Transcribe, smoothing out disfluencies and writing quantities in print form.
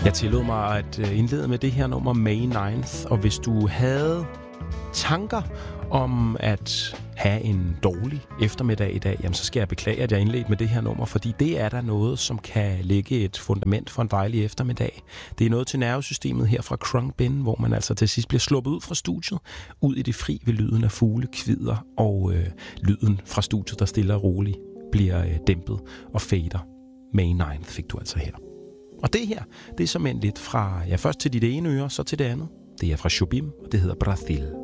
Jeg tillod mig at indlede med det her nummer May 9th, og hvis du havde tanker om at have en dårlig eftermiddag i dag, jamen så skal jeg beklage, at jeg indledte med det her nummer, fordi det er der noget, som kan lægge et fundament for en dejlig eftermiddag. Det er noget til nervesystemet her fra Krung Bin, hvor man altså til sidst bliver sluppet ud fra studiet, ud i det fri ved lyden af fugle, kvidder og lyden fra studiet, der stille og roligt bliver dæmpet og fader. May 9th fik du altså her. Og det her, det er som en lidt fra, ja, først til dit ene øre, så til det andet. Det er fra Jobim, og det hedder Brasil.